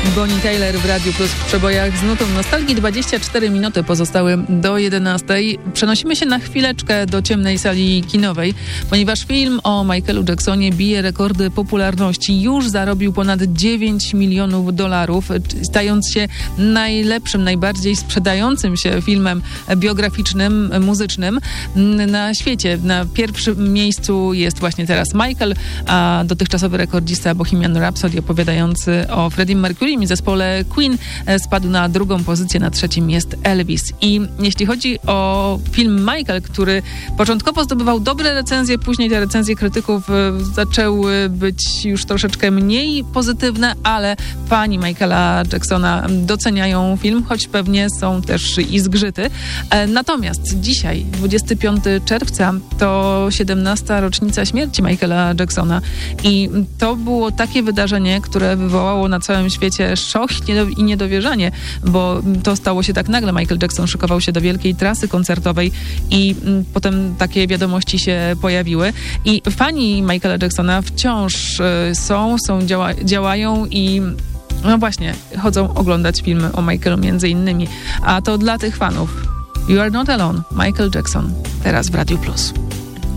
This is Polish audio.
Bonnie Tyler w Radiu Plus w przebojach z nutą nostalgii. 24 minuty pozostały do 11. Przenosimy się na chwileczkę do ciemnej sali kinowej, ponieważ film o Michaelu Jacksonie bije rekordy popularności. Już zarobił ponad $9 milionów, stając się najlepszym, najbardziej sprzedającym się filmem biograficznym, muzycznym na świecie. Na pierwszym miejscu jest właśnie teraz Michael, a dotychczasowy rekordzista Bohemian Rhapsody opowiadający o Freddie Mercury i zespole Queen spadł na drugą pozycję, na trzecim jest Elvis. I jeśli chodzi o film Michael, który początkowo zdobywał dobre recenzje, później te recenzje krytyków zaczęły być już troszeczkę mniej pozytywne, ale fani Michaela Jacksona doceniają film, choć pewnie są też i zgrzyty. Natomiast dzisiaj, 25 czerwca, to 17. rocznica śmierci Michaela Jacksona i to było takie wydarzenie, które wywołało na całym świecie szok i niedowierzanie, bo to stało się tak nagle. Michael Jackson szykował się do wielkiej trasy koncertowej i potem takie wiadomości się pojawiły. I fani Michaela Jacksona wciąż działają i no właśnie, chodzą oglądać filmy o Michaelu między innymi. A to dla tych fanów You Are Not Alone, Michael Jackson, teraz w Radiu Plus.